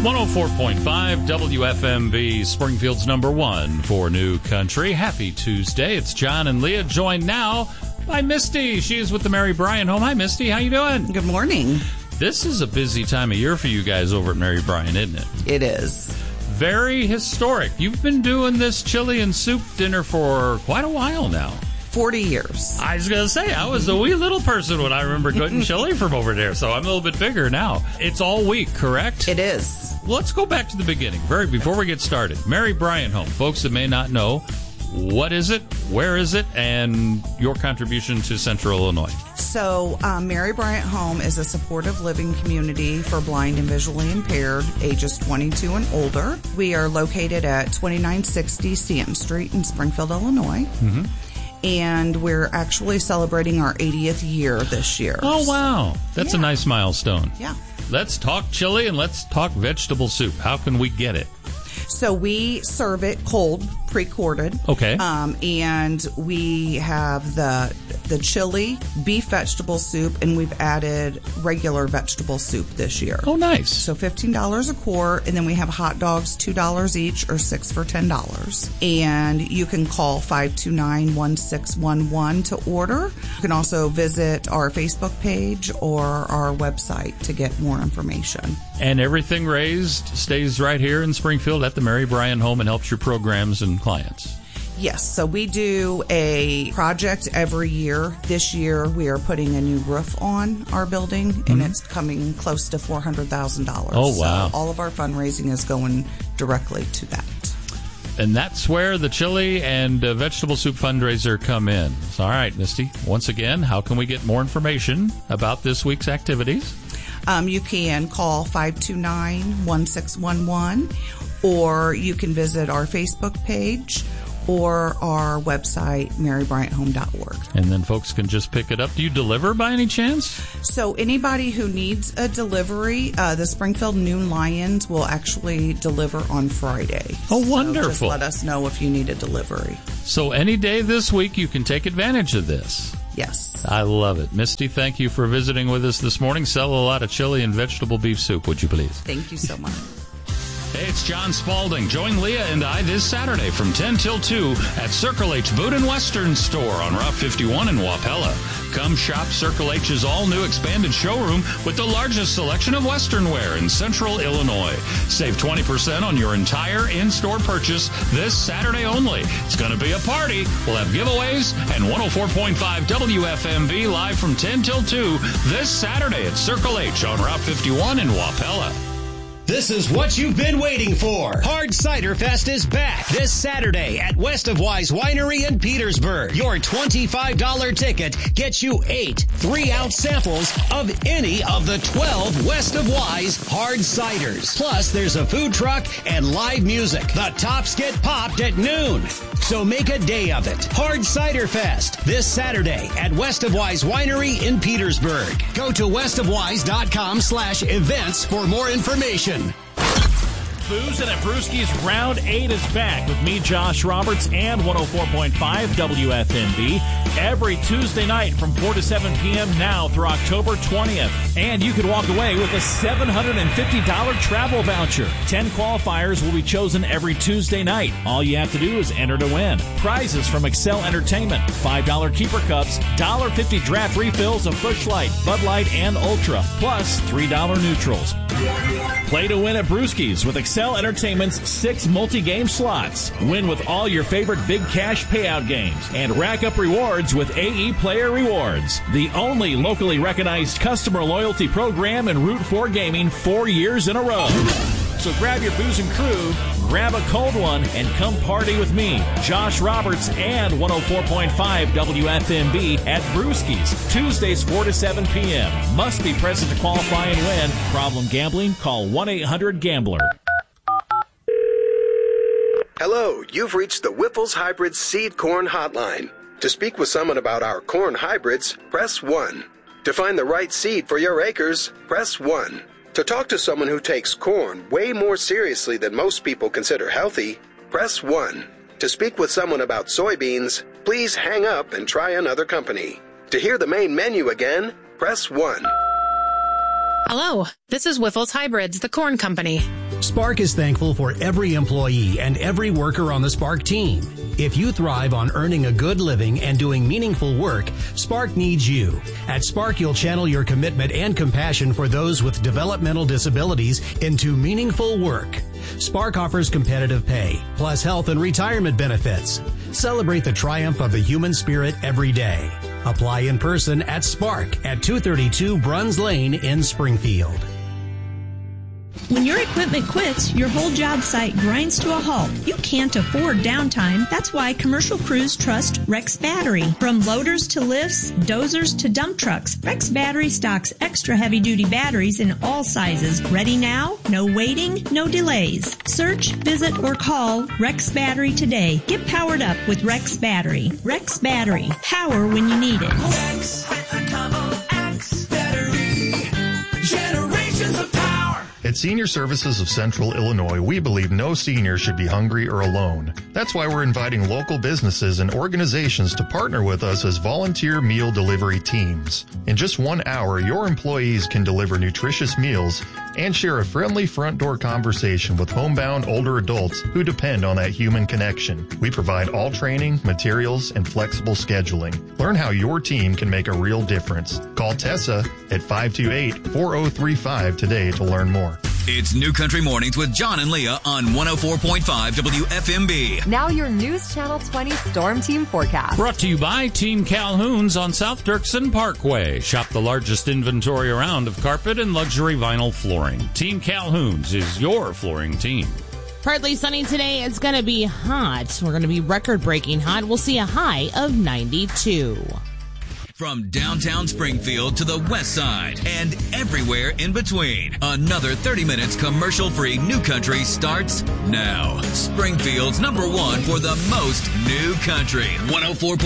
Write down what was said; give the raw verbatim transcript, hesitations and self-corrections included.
one oh four point five W F M B, Springfield's number one for New Country. Happy Tuesday. It's John and Leah, joined now by Misty. She is with the Mary Bryan home. Hi, Misty. How you doing? Good morning. This is a busy time of year for you guys over at Mary Bryan, isn't it? It is. Very historic. You've been doing this chili and soup dinner for quite a while now. forty years. I was going to say, I was a wee little person when I remember getting chili from over there, so I'm a little bit bigger now. It's all week, correct? It is. Let's go back to the beginning. Very before we get started, Mary Bryan home. Folks that may not know, what is it, where is it, and your contribution to Central Illinois. So, um, Mary Bryan Home is a supportive living community for blind and visually impaired, ages twenty-two and older. We are located at twenty-nine sixty C M Street in Springfield, Illinois. Mm-hmm. And we're actually celebrating our eightieth year this year. Oh, wow. That's yeah. a nice milestone. Yeah. Let's talk chili and let's talk vegetable soup. How can we get it? So we serve it cold, pre-quartered. Okay. Um, and we have the the chili, beef vegetable soup, and we've added regular vegetable soup this year. Oh, nice. So fifteen dollars a quart, and then we have hot dogs, two dollars each, or six for ten dollars. And you can call five two nine, one six one one to order. You can also visit our Facebook page or our website to get more information. And everything raised stays right here in Springfield at the Mary Bryan home and helps your programs and clients. Yes, so we do a project every year. This year we are putting a new roof on our building, and mm-hmm. it's coming close to four hundred thousand dollars. Oh, wow. So all of our fundraising is going directly to that. And that's where the chili and uh, vegetable soup fundraiser come in. So, all right, Misty, once again, how can we get more information about this week's activities? Um, you can call five two nine, one six one one, or you can visit our Facebook page or our website, mary bryant home dot org. And then folks can just pick it up. Do you deliver by any chance? So anybody who needs a delivery, uh, the Springfield Noon Lions will actually deliver on Friday. Oh, wonderful. So just let us know if you need a delivery. So any day this week you can take advantage of this. Yes. I love it. Misty, thank you for visiting with us this morning. Sell a lot of chili and vegetable beef soup, would you please? Thank you so much. Hey, it's John Spalding. Join Leah and I this Saturday from ten till two at Circle H Boot and Western Store on Route fifty-one in Wapella. Come shop Circle H's all-new expanded showroom with the largest selection of Western wear in Central Illinois. Save twenty percent on your entire in-store purchase this Saturday only. It's going to be a party. We'll have giveaways and one oh four point five W F M B live from ten till two this Saturday at Circle H on Route fifty-one in Wapella. This is what you've been waiting for. Hard Cider Fest is back this Saturday at West of Wise Winery in Petersburg. Your twenty-five dollars ticket gets you eight three-ounce samples of any of the twelve West of Wise hard ciders. Plus, there's a food truck and live music. The tops get popped at noon. So make a day of it. Hard Cider Fest this Saturday at West of Wise Winery in Petersburg. Go to westofwise.com slash events for more information. Boozin' at Brewski's Round eight is back with me, Josh Roberts, and one oh four point five W F M B every Tuesday night from four to seven p.m. now through October twentieth. And you can walk away with a seven hundred fifty dollars travel voucher. Ten qualifiers will be chosen every Tuesday night. All you have to do is enter to win. Prizes from Excel Entertainment, five dollars keeper cups, one dollar fifty draft refills of Busch Light, Bud Light, and Ultra, plus three dollars neutrals. Play to win at Brewski's with Excel Entertainment's six multi-game slots. Win with all your favorite big cash payout games and rack up rewards with A E Player Rewards, the only locally recognized customer loyalty program in Route four Gaming four years in a row. So grab your booze and crew, grab a cold one, and come party with me, Josh Roberts, and one oh four point five W F M B at Brewski's, Tuesdays four to seven p.m. Must be present to qualify and win. Problem gambling? Call one eight hundred gambler. Hello, you've reached the Whipple's Hybrid Seed Corn Hotline. To speak with someone about our corn hybrids, press one. To find the right seed for your acres, press one. To talk to someone who takes corn way more seriously than most people consider healthy, press one. To speak with someone about soybeans, please hang up and try another company. To hear the main menu again, press one. Hello, this is Whiffle's Hybrids, the corn company. Spark is thankful for every employee and every worker on the Spark team. If you thrive on earning a good living and doing meaningful work, Spark needs you. At Spark, you'll channel your commitment and compassion for those with developmental disabilities into meaningful work. Spark offers competitive pay, plus health and retirement benefits. Celebrate the triumph of the human spirit every day. Apply in person at Spark at two thirty-two Bruns Lane in Springfield. When your equipment quits, your whole job site grinds to a halt. You can't afford downtime. That's why commercial crews trust Rex Battery. From loaders to lifts, dozers to dump trucks, Rex Battery stocks extra heavy-duty batteries in all sizes. Ready now? No waiting, no delays. Search, visit, or call Rex Battery today. Get powered up with Rex Battery. Rex Battery. Power when you need it. Rex with a double X battery. Generations of power. At Senior Services of Central Illinois, we believe no senior should be hungry or alone. That's why we're inviting local businesses and organizations to partner with us as volunteer meal delivery teams. In just one hour, your employees can deliver nutritious meals and share a friendly front door conversation with homebound older adults who depend on that human connection. We provide all training, materials, and flexible scheduling. Learn how your team can make a real difference. Call Tessa at five two eight, four oh three five today to learn more. It's New Country Mornings with John and Leah on one oh four point five W F M B. Now your News Channel twenty Storm Team forecast. Brought to you by Team Calhoun's on South Dirksen Parkway. Shop the largest inventory around of carpet and luxury vinyl flooring. Team Calhoun's is your flooring team. Partly sunny today. It's going to be hot. We're going to be record-breaking hot. We'll see a high of ninety-two. From downtown Springfield to the west side and everywhere in between, another thirty minutes commercial-free New Country starts now. Springfield's number one for the most New Country. one oh four point five